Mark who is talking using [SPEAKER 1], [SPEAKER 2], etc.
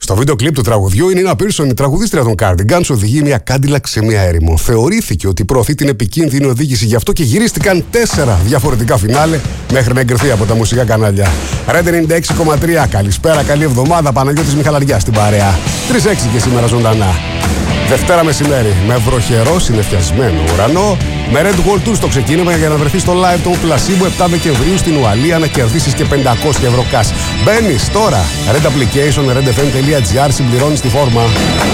[SPEAKER 1] Στο βίντεο κλιπ του τραγουδιού, η Νίνα Πίρσον, η τραγουδίστρια των Cardigans, οδηγεί μια Cadillac σε μια έρημο. Θεωρήθηκε ότι προωθεί την επικίνδυνη οδήγηση, γι' αυτό και γυρίστηκαν 4 διαφορετικά φινάλε μέχρι να εγκριθεί από τα μουσικά κανάλια. Red 96,3. Καλησπέρα, καλή εβδομάδα. Παναγιώτης Μιχαλαριάς στην παρέα. 3-6 και σήμερα ζωντανά. Δευτέρα μεσημέρι με βροχερό συννεφιασμένο ουρανό. Με Red Wall Tour στο ξεκίνημα για να βρεθεί στο live του Πλασίμπου 7 Δεκεμβρίου στην Ουαλία να κερδίσεις και 500 ευρώ cash. Μπαίνεις τώρα. Red Application, redfm.gr, συμπληρώνεις τη φόρμα.